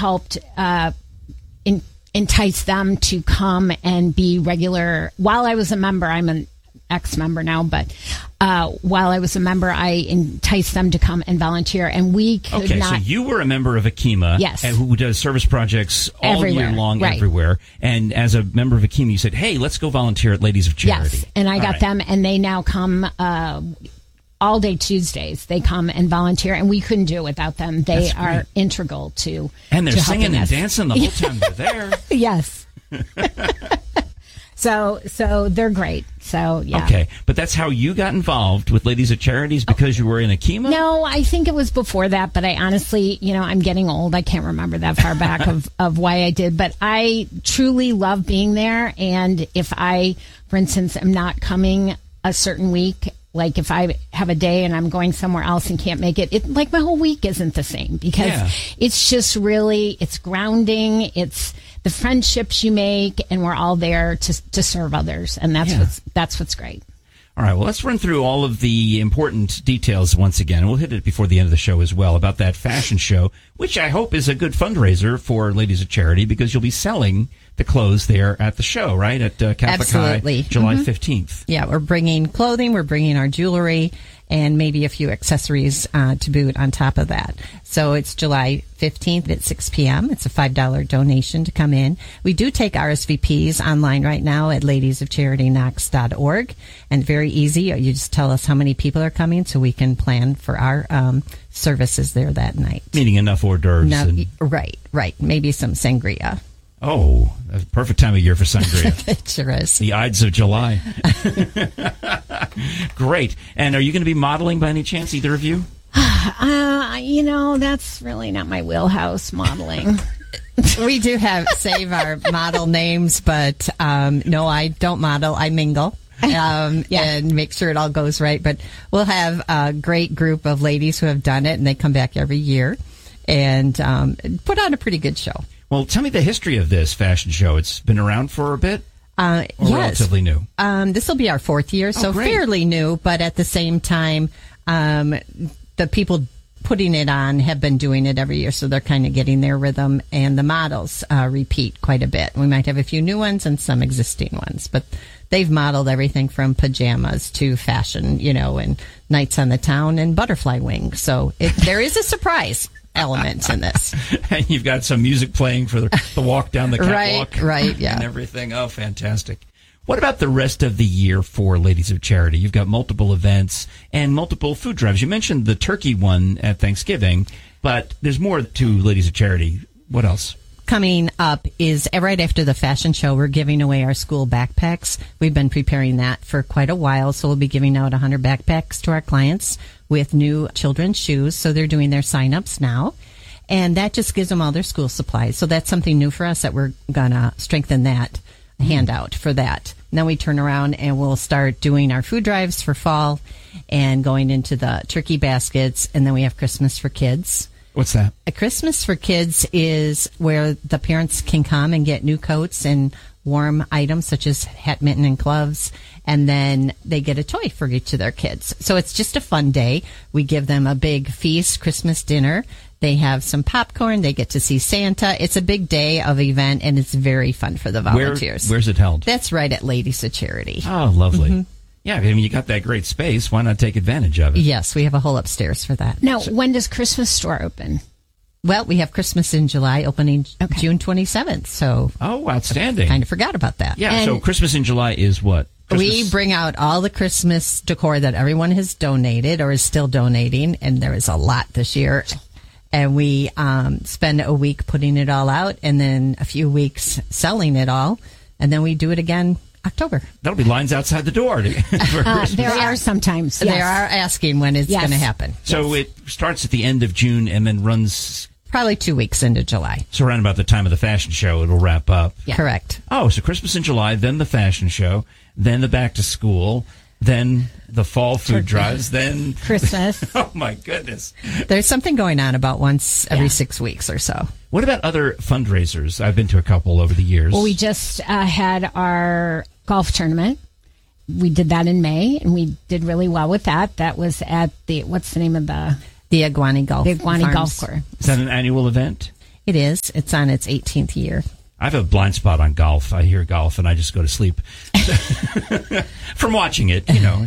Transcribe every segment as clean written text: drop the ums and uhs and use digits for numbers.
helped entice them to come and be regular. While I was a member, I'm an ex-member now, but while I was a member, I enticed them to come and volunteer, and we could not. So you were a member of Akima, yes, who does service projects all everywhere, year long, right, everywhere. And as a member of Akima, you said, "Hey, let's go volunteer at Ladies of Charity." Yes, and I got them, and they now come all day Tuesdays. They come and volunteer, and we couldn't do it without them. They are integral to. And they're singing and us. dancing the whole time they're there. Yes. So they're great. So, yeah. Okay, but that's how you got involved with Ladies of Charities, because you were in Akima? No, I think it was before that, but I honestly, I'm getting old. I can't remember that far back of why I did, but I truly love being there. And if I, for instance, am not coming a certain week, like if I have a day and I'm going somewhere else and can't make it, like my whole week isn't the same, because it's just really, it's grounding, it's the friendships you make, and we're all there to serve others, and that's what's great. All right, well, let's run through all of the important details once again. We'll hit it before the end of the show as well, about that fashion show, which I hope is a good fundraiser for Ladies of Charity, because you'll be selling the clothes there at the show, right? At Catholic High, July 15th. Yeah, we're bringing clothing, we're bringing our jewelry, and maybe a few accessories to boot on top of that. So it's July 15th at 6 p.m. It's a $5 donation to come in. We do take RSVPs online right now at ladiesofcharityknox.org, and very easy. You just tell us how many people are coming so we can plan for our services there that night. Meaning enough hors d'oeuvres. Right. Maybe some sangria. Oh, that's a perfect time of year for sangria. It sure is. The Ides of July. Great. And are you going to be modeling by any chance, either of you? That's really not my wheelhouse, modeling. We do save our model names, but no, I don't model. I mingle. And make sure it all goes right. But we'll have a great group of ladies who have done it, and they come back every year and put on a pretty good show. Well, tell me the history of this fashion show. It's been around for a bit? Or relatively new? This will be our fourth year, so fairly new, but at the same time, the people putting it on have been doing it every year, so they're kind of getting their rhythm, and the models repeat quite a bit. We might have a few new ones and some existing ones, but they've modeled everything from pajamas to fashion, and nights on the town and butterfly wings. So there is a surprise element in this. And you've got some music playing for the walk down the catwalk. Right, yeah. And everything. Oh, fantastic. What about the rest of the year for Ladies of Charity? You've got multiple events and multiple food drives. You mentioned the turkey one at Thanksgiving, but there's more to Ladies of Charity. What else? Coming up is right after the fashion show, we're giving away our school backpacks. We've been preparing that for quite a while, so we'll be giving out 100 backpacks to our clients with new children's shoes. So they're doing their sign-ups now, and that just gives them all their school supplies. So that's something new for us that we're going to strengthen that handout for that. And then we turn around and we'll start doing our food drives for fall and going into the turkey baskets, and then we have Christmas for Kids. What's that? A Christmas for Kids is where the parents can come and get new coats and warm items such as hat, mitten, and gloves, and then they get a toy for each of their kids. So it's just a fun day. We give them a big feast, Christmas dinner. They have some popcorn. They get to see Santa. It's a big day of event, and it's very fun for the volunteers. Where's it held? That's right at Ladies of Charity. Oh, lovely. Mm-hmm. Yeah, I mean, you got that great space. Why not take advantage of it? Yes, we have a whole upstairs for that. Now, when does Christmas store open? Well, we have Christmas in July, opening June 27th. So, outstanding. I kind of forgot about that. Yeah, and so Christmas in July is what? We bring out all the Christmas decor that everyone has donated or is still donating, and there is a lot this year. And we spend a week putting it all out, and then a few weeks selling it all, and then we do it again October. That'll be lines outside the door. There are sometimes. Yes. They are asking when it's going to happen. So it starts at the end of June and then runs... Probably 2 weeks into July. So around about the time of the fashion show, it'll wrap up. Yeah. Correct. Oh, so Christmas in July, then the fashion show, then the back to school, then the fall food drives, then... Christmas. Oh, my goodness. There's something going on about once every 6 weeks or so. What about other fundraisers? I've been to a couple over the years. Well, we just had our golf tournament. We did that in May, and we did really well with that. That was at the... What's the name of the... The Iguani Golf. The Iguani Golf Course. Is that an annual event? It is. It's on its 18th year. I have a blind spot on golf. I hear golf and I just go to sleep from watching it,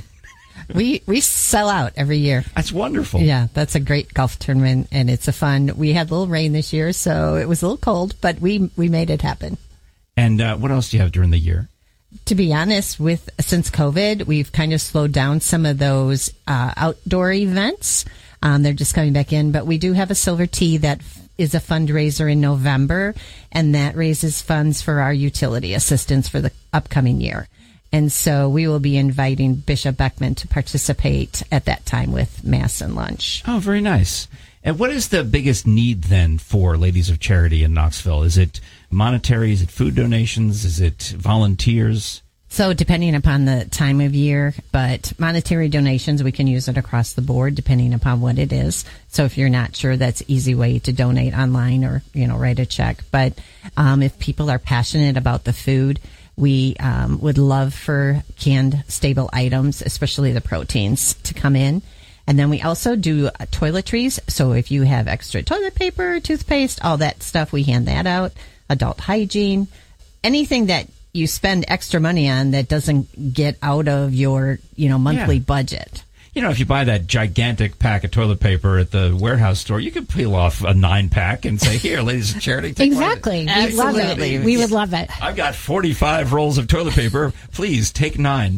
We sell out every year. That's wonderful. Yeah, that's a great golf tournament, and it's a fun. We had a little rain this year, so it was a little cold, but we made it happen. And what else do you have during the year? To be honest, since COVID, we've kind of slowed down some of those outdoor events. They're just coming back in, but we do have a Silver Tea that is a fundraiser in November, and that raises funds for our utility assistance for the upcoming year. And so we will be inviting Bishop Beckman to participate at that time with Mass and lunch. Oh, very nice. And what is the biggest need then for Ladies of Charity in Knoxville? Is it monetary? Is it food donations? Is it volunteers? So depending upon the time of year, but monetary donations, we can use it across the board depending upon what it is. So if you're not sure, that's an easy way to donate online or, write a check. But if people are passionate about the food, we would love for canned stable items, especially the proteins, to come in. And then we also do toiletries. So if you have extra toilet paper, toothpaste, all that stuff, we hand that out. Adult hygiene, anything that you spend extra money on that doesn't get out of your, monthly budget. If you buy that gigantic pack of toilet paper at the warehouse store, you could peel off a 9-pack and say, here, Ladies of Charity, take exactly. We love it. We would love it. I've got 45 rolls of toilet paper. Please take 9.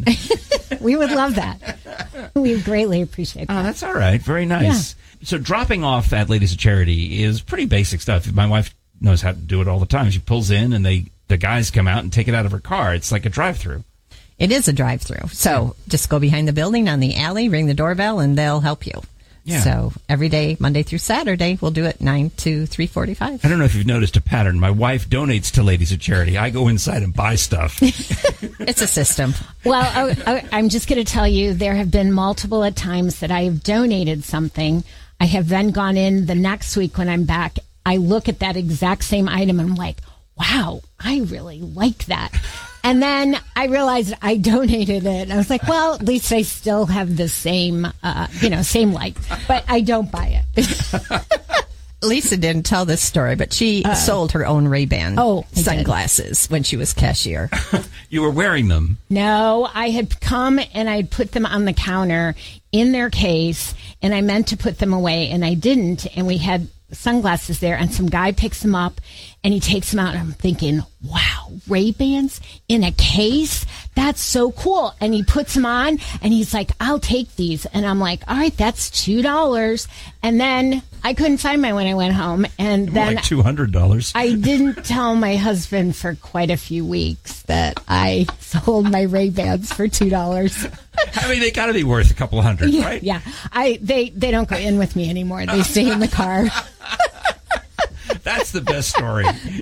We would love that. We greatly appreciate that. Oh, that's all right. Very nice. Yeah. So dropping off at Ladies of Charity is pretty basic stuff. My wife knows how to do it all the time. She pulls in and the guys come out and take it out of her car. It's like a drive-through. It is a drive-through. So just go behind the building on the alley, ring the doorbell, and they'll help you. Yeah. So every day, Monday through Saturday, we'll do it 9 to 3:45. I don't know if you've noticed a pattern. My wife donates to Ladies of Charity. I go inside and buy stuff. It's a system. Well, I'm just going to tell you, there have been multiple times that I have donated something. I have then gone in the next week when I'm back. I look at that exact same item and I'm like, wow, I really like that. And then I realized I donated it. I was like, well, at least I still have the same, same like, but I don't buy it. Lisa didn't tell this story, but she sold her own Ray-Ban sunglasses when she was cashier. You were wearing them? No, I had come and I put them on the counter in their case, and I meant to put them away, and I didn't. And we had sunglasses there, and some guy picks them up and he takes them out, and I'm thinking, wow, Ray-Bans in a case? That's so cool. And he puts them on and he's like, I'll take these. And I'm like, all right, that's $2. And then I couldn't find mine when I went home. And then like $200. I didn't tell my husband for quite a few weeks that I sold my Ray-Bans for $2. I mean, they got to be worth a couple hundred, right? Yeah. They don't go in with me anymore. They stay in the car. That's the best story.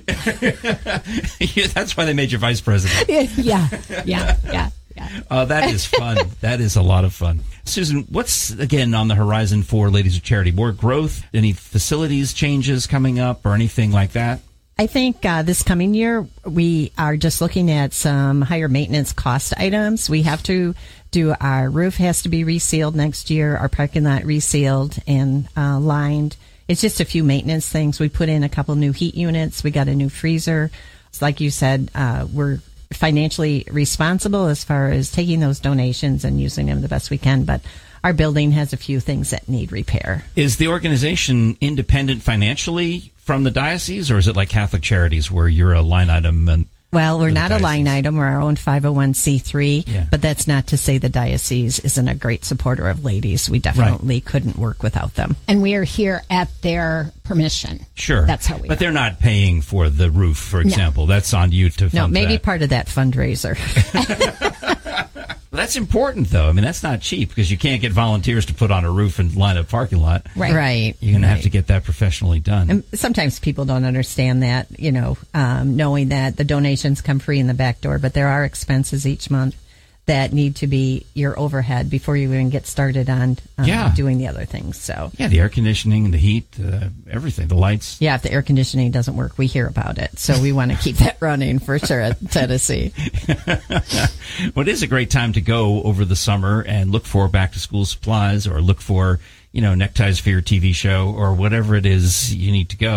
That's why they made you vice president. Yeah. That is fun. That is a lot of fun. Susan, what's, again, on the horizon for Ladies of Charity? More growth? Any facilities changes coming up or anything like that? I think this coming year, we are just looking at some higher maintenance cost items. We have to do, our roof has to be resealed next year, our parking lot resealed and lined. It's just a few maintenance things. We put in a couple new heat units. We got a new freezer. It's like you said, we're financially responsible as far as taking those donations and using them the best we can. But our building has a few things that need repair. Is the organization independent financially from the diocese, or is it like Catholic Charities where you're a line item? Well, we're not a line item. We're our own 501c3, but that's not to say the diocese isn't a great supporter of ladies. We definitely couldn't work without them. And we are here at their permission. Sure. That's how we But they're not paying for the roof, for example. No. That's on you to fund No, maybe that. Part of that fundraiser. Well, that's important, though. I mean, that's not cheap because you can't get volunteers to put on a roof and line a parking lot. Right. You're going to have to get that professionally done. And sometimes people don't understand that, knowing that the donations come free in the back door, but there are expenses each month that need to be your overhead before you even get started on doing the other things. So the air conditioning, the heat, everything, the lights. Yeah, if the air conditioning doesn't work, we hear about it. So we want to keep that running for sure at Tennessee. Well, it is a great time to go over the summer and look for back-to-school supplies or look for, neckties for your TV show or whatever it is you need to go.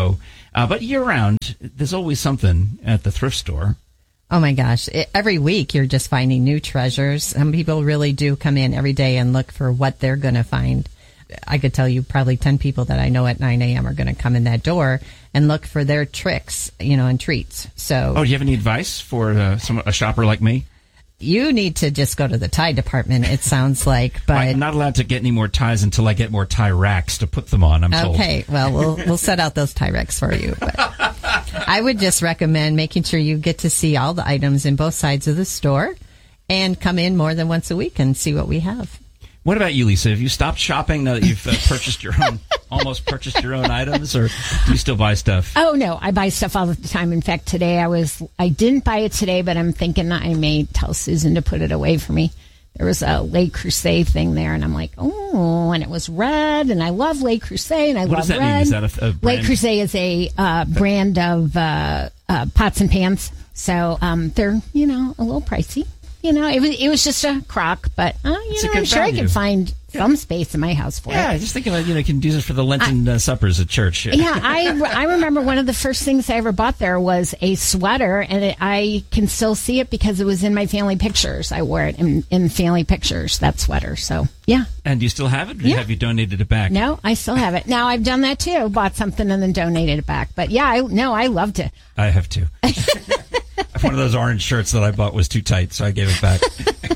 But year-round, there's always something at the thrift store. Oh my gosh. Every week you're just finding new treasures. Some people really do come in every day and look for what they're going to find. I could tell you probably 10 people that I know at 9 a.m. are going to come in that door and look for their tricks, and treats. So, do you have any advice for a shopper like me? You need to just go to the tie department, it sounds like. But I'm not allowed to get any more ties until I get more tie racks to put them on, I'm told. Okay, well, we'll set out those tie racks for you. But I would just recommend making sure you get to see all the items in both sides of the store and come in more than once a week and see what we have. What about you, Lisa? Have you stopped shopping now that you've almost purchased your own items, or do you still buy stuff? Oh, no, I buy stuff all the time. In fact, today I didn't buy it today, but I'm thinking I may tell Susan to put it away for me. There was a Le Creuset thing there, and I'm like, oh, and it was red, and I love Le Creuset, and I love red. What does that mean? Is that a brand? Le Creuset is a brand of pots and pans, so they're, a little pricey. It was just a crock, but I'm sure I could find some space in my house for it. Yeah, just think about you can use it for the Lenten suppers at church. Yeah, I remember one of the first things I ever bought there was a sweater, and I can still see it because it was in my family pictures. I wore it in family pictures, that sweater. So yeah. And do you still have it? Or have you donated it back? No, I still have it. Now I've done that too. Bought something and then donated it back. But yeah, I loved it. I have too. One of those orange shirts that I bought was too tight, so I gave it back.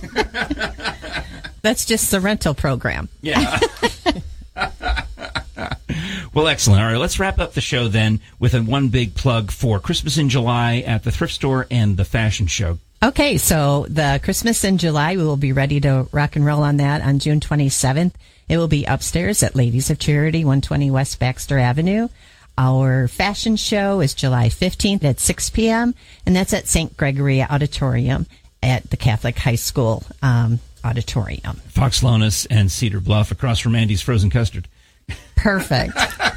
That's just the rental program. Yeah. Well, excellent. All right, let's wrap up the show then with one big plug for Christmas in July at the thrift store and the fashion show. Okay, so the Christmas in July, we will be ready to rock and roll on that on June 27th. It will be upstairs at Ladies of Charity, 120 West Baxter Avenue. Our fashion show is July 15th at 6 p.m., and that's at St. Gregory Auditorium at the Catholic High School auditorium. Fox Lonis and Cedar Bluff across from Andy's Frozen Custard. Perfect.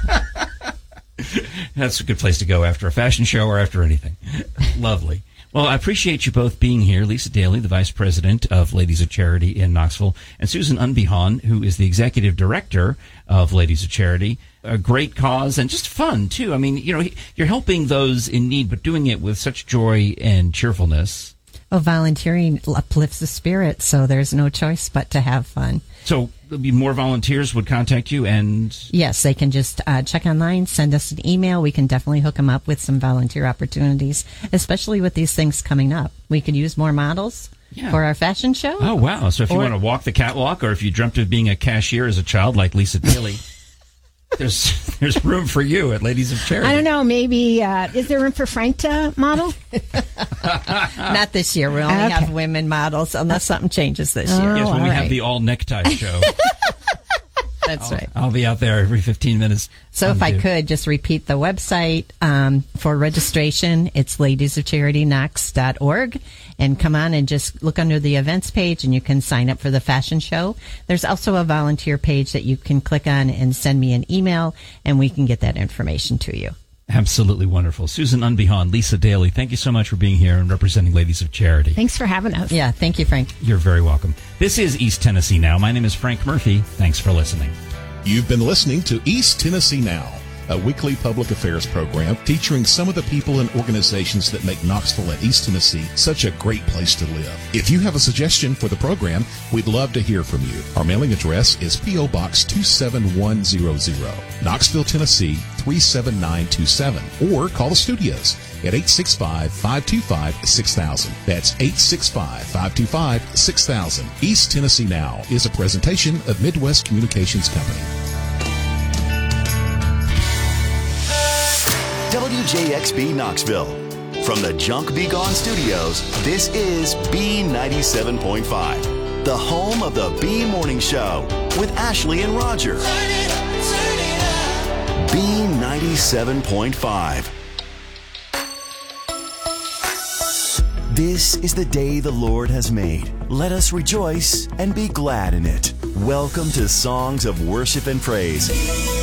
That's a good place to go after a fashion show or after anything. Lovely. Well, I appreciate you both being here. Lisa Daly, the Vice President of Ladies of Charity in Knoxville, and Susan Unbehaun, who is the Executive Director of Ladies of Charity. A great cause and just fun, too. I mean, you're helping those in need, but doing it with such joy and cheerfulness. Well, volunteering uplifts the spirit, so there's no choice but to have fun. So there'll be more volunteers would contact you and... Yes, they can just check online, send us an email. We can definitely hook them up with some volunteer opportunities, especially with these things coming up. We could use more models for our fashion show. Oh, wow. So if you want to walk the catwalk, or if you dreamt of being a cashier as a child like Lisa Daly... There's room for you at Ladies of Charity. I don't know. Maybe is there room for Frank to model? Not this year. We only have women models unless something changes this year. Yes, when we have the all necktie show. That's right. I'll be out there every 15 minutes. So if I could just repeat the website for registration, it's ladiesofcharityknox.org. And come on and just look under the events page and you can sign up for the fashion show. There's also a volunteer page that you can click on and send me an email and we can get that information to you. Absolutely wonderful. Susan Unbehaun, Lisa Daly, thank you so much for being here and representing Ladies of Charity. Thanks for having us. Yeah, thank you, Frank. You're very welcome. This is East Tennessee Now. My name is Frank Murphy. Thanks for listening. You've been listening to East Tennessee Now, a weekly public affairs program featuring some of the people and organizations that make Knoxville and East Tennessee such a great place to live. If you have a suggestion for the program, we'd love to hear from you. Our mailing address is P.O. Box 27100, Knoxville, Tennessee 37927, or call the studios at 865-525-6000. That's 865-525-6000. East Tennessee Now is a presentation of Midwest Communications Company. WJXB Knoxville. From the Junk Be Gone studios, this is B97.5, the home of the B Morning Show with Ashley and Roger. B97.5. This is the day the Lord has made. Let us rejoice and be glad in it. Welcome to Songs of Worship and Praise.